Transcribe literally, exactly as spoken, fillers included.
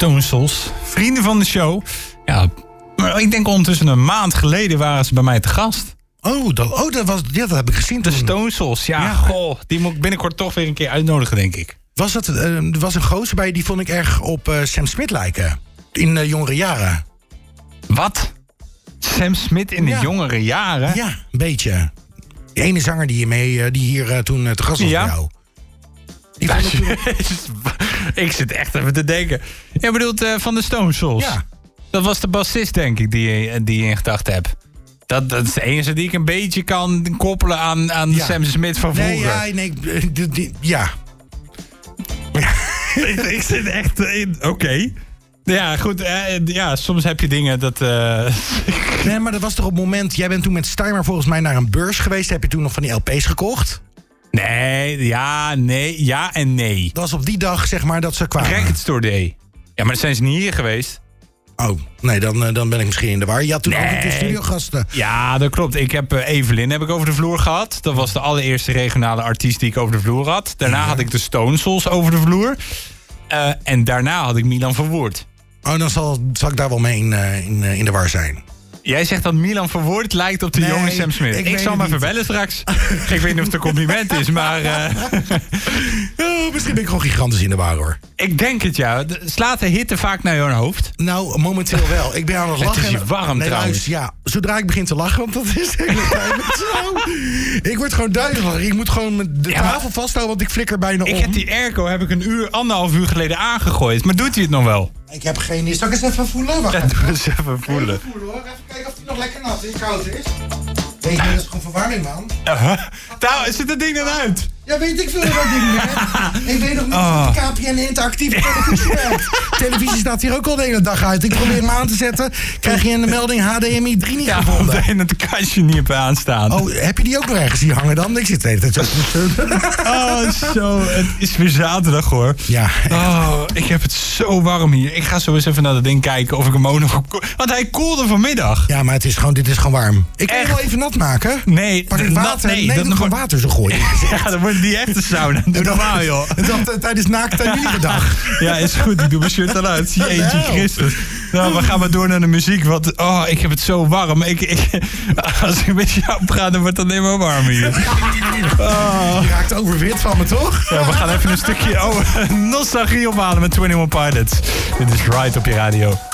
Stone Souls. Vrienden van de show. Ja, maar ik denk ondertussen een maand geleden waren ze bij mij te gast. Oh, dat, oh, dat, was, ja, dat heb ik gezien De toen. Stone Souls, ja, Ja. Goh, die moet ik binnenkort toch weer een keer uitnodigen, denk ik. Was dat, uh, er was een gozer bij, die vond ik erg op uh, Sam Smith lijken. In uh, jongere jaren. Wat? Sam Smith in de Ja. jongere jaren? Ja, een beetje. Die ene zanger die, je mee, uh, die hier uh, toen uh, te gast was Ja. bij jou. Die Ja, vond ik toen- ik zit echt even te denken. Je bedoelt uh, van de Stone Souls? Ja. Dat was de bassist, denk ik, die, je- die je in gedachten hebt. Dat, dat is de enige die ik een beetje kan koppelen aan, aan Ja. Sam Smith van vroeger. Nee, ja, nee, uh, die, die, ja. ik, ik zit echt in. Oké. Okay. Ja, goed. Eh, ja, soms heb je dingen dat... Uh... Nee, maar dat was toch op het moment... Jij bent toen met Steimer volgens mij naar een beurs geweest. Heb je toen nog van die L P's gekocht? Nee, ja, nee, ja en nee. Dat was op die dag, zeg maar, dat ze kwamen. Record Store Day. Ja, maar dan zijn ze niet hier geweest. Oh, nee, dan, uh, dan ben ik misschien in de war. Je had toen Nee. ook een keer studiogasten. Ja, dat klopt. Ik heb uh, Evelyn heb ik over de vloer gehad. Dat was de allereerste regionale artiest die ik over de vloer had. Daarna Ja. had ik de Stone Souls over de vloer. Uh, en daarna had ik Milan Verwoerd. Oh, dan zal, zal ik daar wel mee in, uh, in, uh, in de war zijn. Jij zegt dat Milan Verwoerd lijkt op de Nee, jonge Sam Smith. ik Ik, weet zal het maar niet. verbellen straks. Ik weet niet of het een compliment is, maar... Uh, Oh, misschien ben ik gewoon gigantisch in de war, hoor. ik denk het, ja. De- Slaat de hitte vaak naar jouw hoofd? Nou, momenteel wel. Ik ben aan het Het lachen. is hier en- warm, nee, trouwens. luister, ja, zodra ik begin te lachen, want dat is de hele tijd zo. Ik word gewoon duizelig. Ik moet gewoon met de Ja, maar- tafel vasthouden, want ik flikker bijna Ik om. heb die airco heb ik een uur, anderhalf uur geleden aangegooid. Maar doet hij het nog wel? Ik heb geen idee. Zal ik eens even voelen? Wacht Ja, even. doe eens even voelen. Even voelen, hoor. Even kijken of die nog lekker nat is, koud is. Weet je, dat is gewoon verwarming, man. Uh-huh. Nou, zit het ding dan uit? Ja, weet ik veel wat ding meer. Ik weet nog niet Oh. hoe de K P N interactieve televisie werkt. Televisie staat hier ook al de hele dag uit. Ik probeer hem aan te zetten. Krijg je in de melding H D M I drie niet Ja, gevonden. omdat je het kastje niet hebt aanstaan. Oh, heb je die ook nog ergens hier hangen dan? Ik zit de hele tijd zo. Oh, zo. Het is weer zaterdag, hoor. Ja, Oh, ik heb het zo warm hier. Ik ga zo eens even naar dat ding kijken of ik hem ook nog... op ko- Want hij koelde vanmiddag. ja, maar het is gewoon, dit is gewoon warm. Ik kan je Echt? wel even nat maken. Nee, Pak ik nat- water? nee, Nee, dat doe nog gewoon maar- water zo gooien. Ja, dan wordt die echte sauna. Doe normaal, joh. En dat eh, tijdens naakte dag. Ja, is goed. Ik doe mijn shirt al uit. Jeetje Nou. Christus. Nou, we gaan maar door naar de muziek. Want, oh, ik heb het zo warm. Ik, ik, als ik met jou praat, dan wordt het alleen maar warm hier. Oh. Je raakt overwit van me, toch? Ja, we gaan even een stukje oh, nostalgie ophalen met eenentwintig Pilots. Dit is Ride op je radio.